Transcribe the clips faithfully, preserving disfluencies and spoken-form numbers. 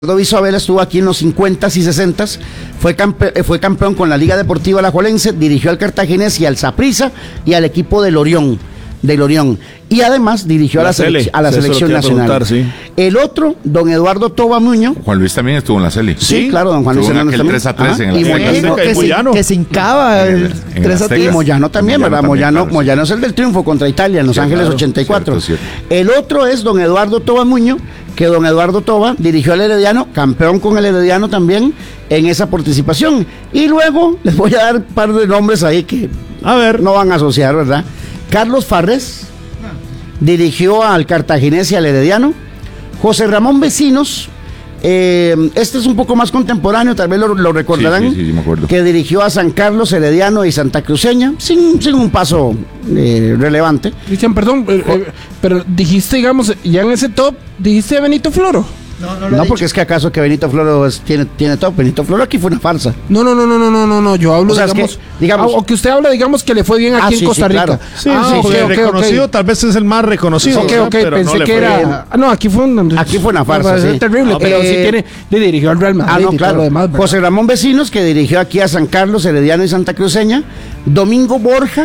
Eduardo Isabel estuvo aquí en los cincuentas y sesentas, fue, campe fue campeón con la Liga Deportiva Alajuelense, dirigió al Cartaginés y al Saprissa y al equipo del Orión, del Orión, y además dirigió la a la, sele a la selección nacional. Sí. El otro, don Eduardo Toba Muñoz. Juan Luis también estuvo en la Sele. Sí, sí, claro, don Juan Luis Hernández también. tres a tres en y la Moyano, que, se, que se hincaba el tres a tres. Y Moyano también, Moyano ¿verdad? También, Moyano, claro, Moyano sí. Es el del triunfo contra Italia en Los sí, Ángeles claro, ochenta y cuatro. Cierto, cierto. El otro es don Eduardo Toba Muñoz, que don Eduardo Toba dirigió al Herediano, campeón con el Herediano también en esa participación. Y luego les voy a dar un par de nombres ahí que a ver, no van a asociar, ¿verdad? Carlos Farrés dirigió al Cartaginés y al Herediano. José Ramón Vecinos, eh, este es un poco más contemporáneo, tal vez lo, lo recordarán, sí, sí, sí, me acuerdo. Que dirigió a San Carlos, Herediano y Santa Cruceña, sin, sin un paso eh, relevante. Cristian, perdón, eh, eh, pero dijiste, digamos, ya en ese top, dijiste a Benito Floro. No, no, no porque es que acaso que Benito Floro es, tiene, tiene top. Benito Floro aquí fue una farsa. No, no, no, no, no, no, no, no. Yo hablo, o sea, digamos, que, digamos, o que usted habla, digamos, que le fue bien aquí ah, en sí, Costa Rica. Claro. Sí, ah, sí, okay, sí, okay, reconocido, okay. Tal vez es el más reconocido. Ok, ok, pero pensé no que era. Ah, no, aquí fue un, aquí fue una farsa. No, sí. Es terrible, no, pero eh, sí tiene. Le dirigió al Real Madrid. Ah, no, claro. Y todo lo demás, José Ramón Vecinos, que dirigió aquí a San Carlos, Herediano y Santa Cruceña. Domingo Borja,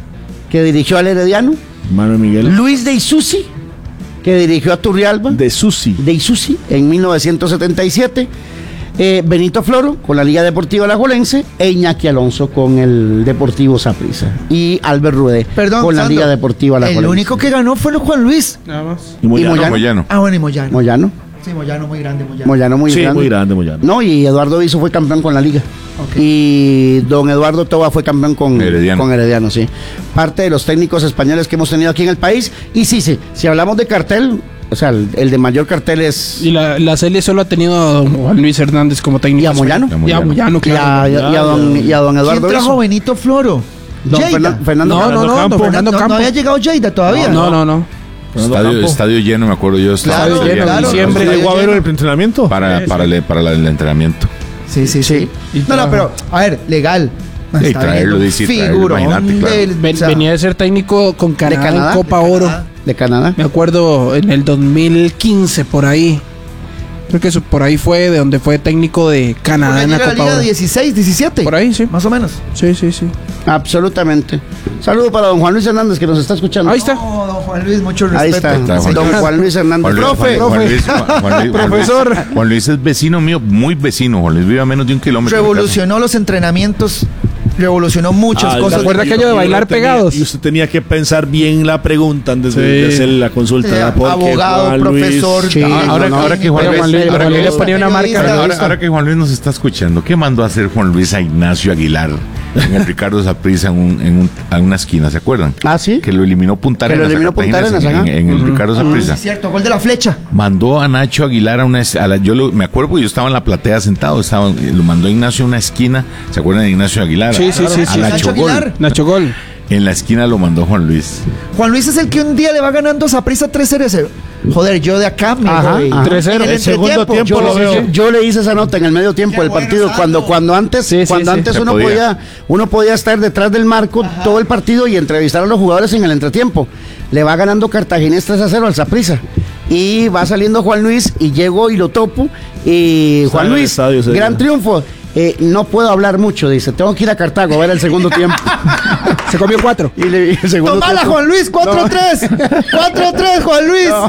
que dirigió al Herediano. Manuel Miguel. Luis de Isusi, que dirigió a Turrialba. De Susi. De Isusi, en mil novecientos setenta y siete. Eh, Benito Floro, con la Liga Deportiva Alajuelense. E Iñaki Alonso, con el Deportivo Saprissa. Y Albert Ruedé, Perdón, con la Sandro, Liga Deportiva Alajuelense. El único que ganó fue Juan Luis. Nada más. Y Moyano. Y Moyano. Moyano. Ah, bueno, y Moyano. Moyano. Sí, Moyano, muy grande, Moyano. Moyano muy sí, grande. muy grande, Moyano. No, y Eduardo Viso fue campeón con la Liga. Okay. Y don Eduardo Toba fue campeón con Herediano. con Herediano, sí. Parte de los técnicos españoles que hemos tenido aquí en el país. Y sí, sí, si hablamos de cartel, o sea, el, el de mayor cartel es... Y la, la Sele solo ha tenido a don Juan Luis Hernández como técnico. Y a Moyano. Y a Moyano, claro. Y a, y a, y a, don, y a don Eduardo ¿Quién trajo Viso? Benito Floro? Don Fernando, Fernando no, no, no, Campo. don Fernando no, Campo. no había llegado Lleida todavía. No, no, no. Estadio, estadio lleno, me acuerdo yo. Claro, estadio lleno, lleno. Diciembre. ¿Llegó a ver el entrenamiento? Para, sí, para, sí. Le, para la, el entrenamiento. Sí, sí, sí. Y No, no, pero, a ver, legal. Sí, Está traerlo, viniendo dice, traerlo, figurón imagínate, claro. del- Ven- o sea, venía de ser técnico con Canadá, Canadá? en Copa De Oro. Canadá. De Canadá. Me acuerdo en el dos mil quince, por ahí. Creo que eso por ahí fue de donde fue técnico de Canadá porque en la llega a Copa Liga Oro. dieciséis, diecisiete. Por ahí, sí. Más o menos. Sí, sí, sí. Absolutamente. Saludo para don Juan Luis Hernández, que nos está escuchando. Ahí está. No, don Juan Luis, mucho respeto. Ahí está. Está Juan Don Luis. Juan Luis Hernández. Juan Luis, Profe, Juan, Juan profe. Luis, Juan, Juan Luis, Juan Luis- Profesor. Juan Luis es vecino mío, muy vecino. Juan Luis vive a menos de un kilómetro. de casa. Revolucionó los entrenamientos, revolucionó muchas Ah, cosas. ¿se acuerda y- aquello de y bailar tenía- pegados? Y usted tenía que pensar bien la pregunta antes de, Sí. de hacer la consulta. Eh, ¿verdad? Porque abogado, Juan Luis- profesor. Sí, ah, ahora- no, no. ahora que Juan Oiga, Luis- Juan Luis, ahora Juan Luis que- le ponía una marca. periodista. Ahora, ahora que Juan Luis nos está escuchando, ¿qué mandó a hacer Juan Luis a Ignacio Aguilar en el Ricardo Saprissa en, un, en, un, en una esquina? ¿Se acuerdan? Ah, sí. Que lo eliminó Punta Que lo Arenas. eliminó a Cartagena, Punta Arenas, en, ajá. en, en el Ricardo Saprissa. Es cierto, gol de la flecha. Mandó a Nacho Aguilar a una es- a la, yo lo, me acuerdo porque yo estaba en la platea sentado, estaba, lo mandó a Ignacio a una esquina. ¿Se acuerdan de Ignacio Aguilar? Sí, sí, sí, A sí. la Nacho Chogol. Aguilar. Nacho Gol. En la esquina lo mandó Juan Luis. Juan Luis es el que un día le va ganando a Saprissa tres cero. Joder, yo de acá me Ajá, voy. ajá. tres cero. En el El segundo entretiempo. tiempo Yo, lo veo. yo- yo le hice esa nota en el medio tiempo Qué del bueno, partido, Sandro. cuando cuando antes Sí, sí, cuando sí. antes Se uno podía. podía. uno podía estar detrás del marco todo el partido y entrevistar a los jugadores en el entretiempo. Le va ganando Cartaginés tres a cero al Saprissa. Y va saliendo Juan Luis y llego y lo topo y Juan en el Luis, estadio ese gran día. triunfo. Eh, no puedo hablar mucho, dice, tengo que ir a Cartago a ver el segundo tiempo. Se comió cuatro. Y le el segundo Tomala, tiempo- Juan Luis, cuatro tres. cuatro tres, Juan Luis. No.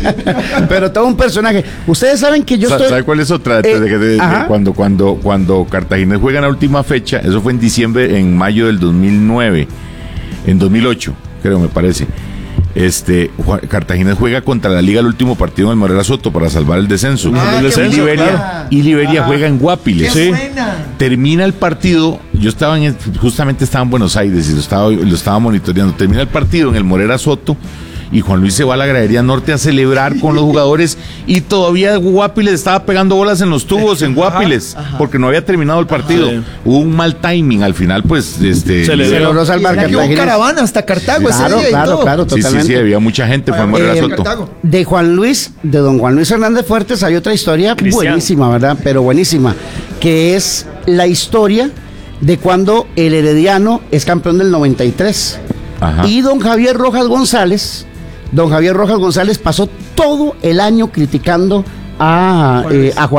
Pero todo un personaje. Ustedes saben que yo Sa- estoy. ¿Sabe cuál es otra? De- Eh, de- de- de- ajá. cuando, cuando, cuando Cartaginés juega en la última fecha, eso fue en diciembre, en mayo del dos mil nueve, en dos mil ocho, creo, me parece. Este, Ju- Cartaginés juega contra la Liga el último partido en el Morera Soto para salvar el descenso. Ah, y qué Liberia, buena. y Liberia juega en Guapiles. Qué buena. Termina el partido, yo estaba en, justamente estaba en Buenos Aires y lo estaba, lo estaba monitoreando. Termina el partido en el Morera Soto y Juan Luis se va a la gradería norte a celebrar con los jugadores y todavía Guapiles estaba pegando bolas en los tubos en Guapiles porque no había terminado el partido. Ajá. Hubo un mal timing al final, pues este Se le Se dio. logró salvar Era que hubo Cartaginés. caravana hasta Cartago ese Claro, día y claro, todo. claro, sí, sí, totalmente. sí, había mucha gente, fue en Morera Eh, Soto. Cartago. De Juan Luis, de don Juan Luis Hernández Fuertes, hay otra historia Cristian. buenísima, ¿verdad? Pero buenísima, que es la historia de cuando el Herediano es campeón del noventa y tres. Ajá. Y don Javier Rojas González, don Javier Rojas González pasó todo el año criticando a, ¿Cuál eh, es? a Juan